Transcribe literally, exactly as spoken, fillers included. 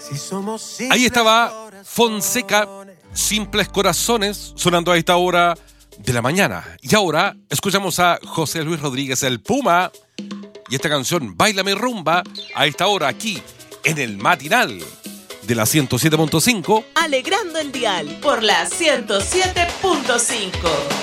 Ahí estaba Fonseca, Simples Corazones, sonando a esta hora de la mañana. Y ahora escuchamos a José Luis Rodríguez, el Puma, y esta canción, Báilame Rumba, a esta hora aquí, en el matinal de la ciento siete punto cinco. Alegrando el dial por la ciento siete punto cinco.